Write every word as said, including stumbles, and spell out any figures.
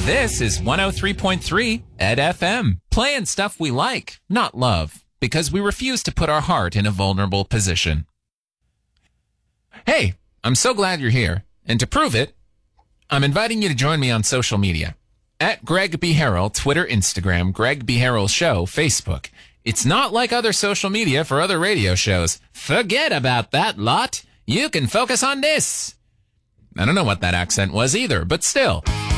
This is one oh three point three Ed F M, playing stuff we like, not love, because we refuse to put our heart in a vulnerable position. Hey, I'm so glad you're here, and to prove it, I'm inviting you to join me on social media. At Greg B. Harrell, Twitter, Instagram, Greg B. Harrell Show, Facebook. It's not like other social media for other radio shows. Forget about that lot. You can focus on this. I don't know what that accent was either, but still.